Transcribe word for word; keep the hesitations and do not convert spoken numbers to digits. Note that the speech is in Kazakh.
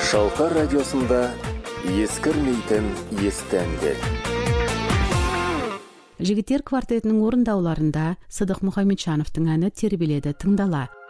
Шалқар радиосында ескірмейтін есті әндер. Жігіттер квартетінің орындауларында Сыдық Мұхамеджановтың әні тербеледі тыңдала.